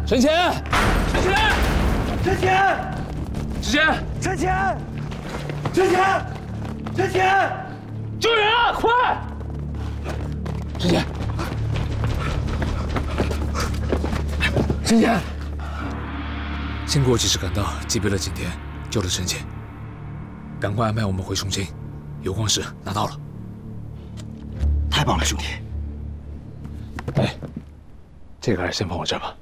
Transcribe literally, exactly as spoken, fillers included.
陈前， 陈前，陈前， 之前， 陈前，陈前，陈前， 救人啊！快！陈前，陈前，经过及时赶到，击毙了景天，救了陈前。赶快安排我们回重庆，有光石拿到了。 太棒了，兄弟！ 哎，这个还是先放我这吧。